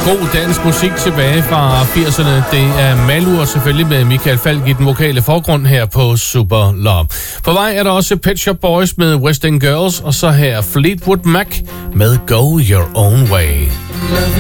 God dansk musik tilbage fra 80'erne. Det er Malur selvfølgelig med Michael Falk i den vokale forgrund her på Super Love. På vej er der også Pet Shop Boys med West End Girls, og så her Fleetwood Mac med Go Your Own Way.